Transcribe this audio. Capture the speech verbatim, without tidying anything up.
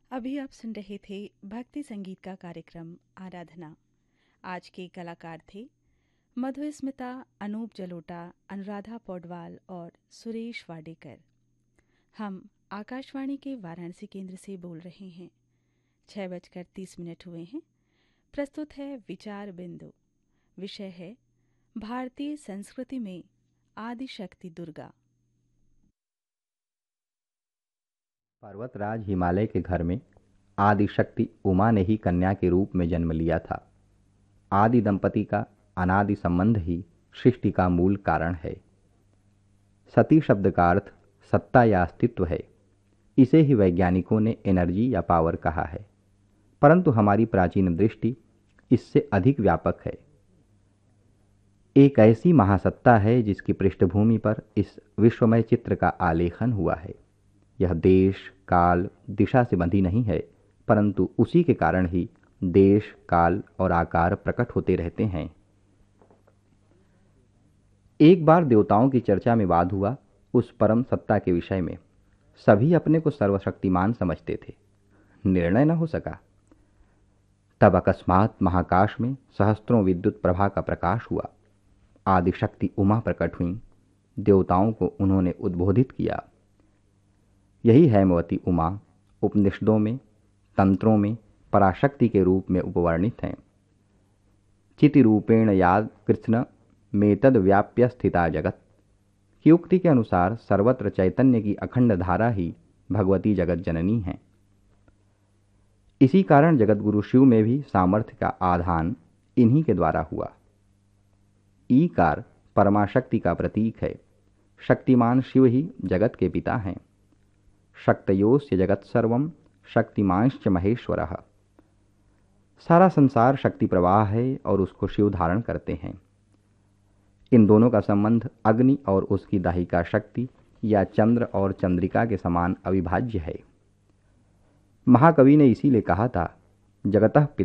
अभी आप सुन रहे थे भक्ति संगीत का कार्यक्रम आराधना। आज के कलाकार थे मधुस्मिता, अनूप जलोटा, अनुराधा पौडवाल और सुरेश वाडेकर। हम आकाशवाणी के वाराणसी केंद्र से बोल रहे हैं। छः बजकर तीस मिनट हुए हैं। प्रस्तुत है विचार बिंदु। विषय है भारतीय संस्कृति में आदिशक्ति दुर्गा। पर्वतराज हिमालय के घर में आदिशक्ति उमा ने ही कन्या के रूप में जन्म लिया था। आदि दंपति का अनादि संबंध ही सृष्टि का मूल कारण है। सती शब्द का अर्थ सत्ता या अस्तित्व है। इसे ही वैज्ञानिकों ने एनर्जी या पावर कहा है, परंतु हमारी प्राचीन दृष्टि इससे अधिक व्यापक है। एक ऐसी महासत्ता है जिसकी पृष्ठभूमि पर इस विश्वमय चित्र का आलेखन हुआ है। यह देश, काल, दिशा से बंधी नहीं है, परंतु उसी के कारण ही देश, काल और आकार प्रकट होते रहते हैं। एक बार देवताओं की चर्चा में वाद हुआ उस परम सत्ता के विषय में। सभी अपने को सर्वशक्तिमान समझते थे। निर्णय न हो सका। तब अकस्मात महाकाश में सहस्त्रों विद्युत प्रभा का प्रकाश हुआ। आदिशक्ति उमा प्रकट हुई। देवताओं को उन्होंने उद्बोधित किया। यही हैमवती उमा उपनिषदों में, तंत्रों में पराशक्ति के रूप में उपवर्णित हैं। चिति रूपेण याद कृष्ण मेतद व्याप्य स्थिता जगत की उक्ति के अनुसार सर्वत्र चैतन्य की अखंड धारा ही भगवती जगत जननी है। इसी कारण जगतगुरु शिव में भी सामर्थ्य का आधान इन्हीं के द्वारा हुआ। ईकार परमाशक्ति का प्रतीक है। शक्तिमान शिव ही जगत के पिता हैं। शक्तयोस्य जगत सर्वम शक्तिमांश्च महेश्वरः। सारा संसार शक्ति प्रवाह है और उसको शिव धारण करते हैं। इन दोनों का संबंध अग्नि और उसकी दाहिका शक्ति या चंद्र और चंद्रिका के समान अविभाज्य है। महाकवि ने इसीलिए कहा था, जगतः